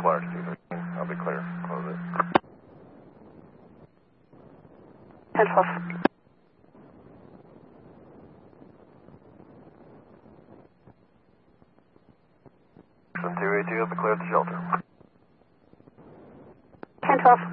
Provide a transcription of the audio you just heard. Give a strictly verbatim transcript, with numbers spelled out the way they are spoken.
Clark, two thirteen. I'll be clear. Close it. ten twelve. two eighty-two, I'll be clear at the shelter. ten twelve.